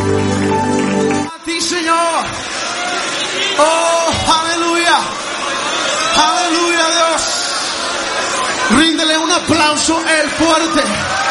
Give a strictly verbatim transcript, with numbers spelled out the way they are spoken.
A ti, Señor. Oh, aleluya. Aleluya, Dios. Ríndele un aplauso el fuerte.